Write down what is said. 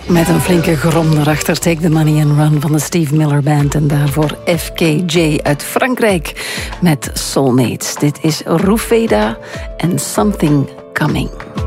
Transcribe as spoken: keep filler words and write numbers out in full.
Met een flinke grom erachter, Take the Money and Run van de Steve Miller Band. En daarvoor F K J uit Frankrijk met Soulmates. Dit is Rufeda en Something Coming.